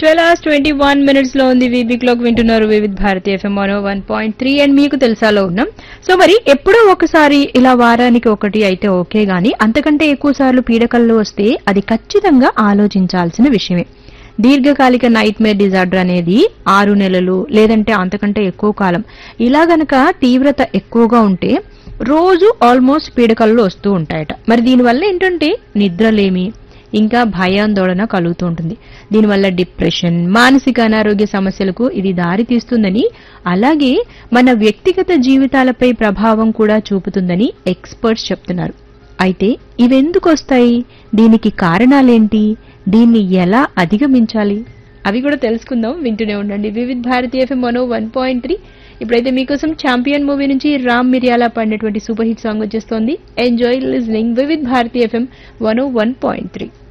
12:21 లో ఉంది. VB clock వింటున్నారు వివిధ్ భారతి ఎఫ్ఎం 101.3 అండ్ మీకు తెలుసాలో ఉన్నాం. సో మరి ఎప్పుడో ఒకసారి ఇలా వారానికి ఒకటి అయితే ఓకే గానీ అంతకంటే ఎక్కువ సార్లు పీడకలు వస్తే అది ఖచ్చితంగా ఆలోచించాల్సిన విషయమే. దీర్ఘకాలిక నైట్ మేర్ డిజార్డర్ అనేది 6 నెలలు లేదంటే అంతకంటే ఎక్కువ కాలం ఇలా గనక తీవ్రత ఎక్కువగా ఉంటే రోజు ఆల్మోస్ట్ పీడకలు వస్తూ ఉంటాయట. మరి దీనివల్ల ఏంటంటే నిద్రలేమి ఇంకా భయాందోళన కలుగుతూ ఉంటుంది. దీనివల్ల డిప్రెషన్, మానసిక అనారోగ్య సమస్యలకు ఇది దారి తీస్తుందని, అలాగే మన వ్యక్తిగత జీవితాలపై ప్రభావం కూడా చూపుతుందని ఎక్స్పర్ట్స్ చెప్తున్నారు. అయితే ఇవెందుకు వస్తాయి, దీనికి కారణాలేంటి, దీన్ని ఎలా అధిగమించాలి, అవి కూడా తెలుసుకుందాం. వింటూనే ఉండండి వివిధ్ భారతి ఎఫ్ఎం 101.3. ఇప్పుడైతే మీకోసం ఛాంపియన్ మూవీ నుంచి రామ్ మిరియాల పాడినటువంటి సూపర్ హిట్ సాంగ్ వచ్చేస్తోంది. Enjoy listening Vividh Bharati FM 101.3.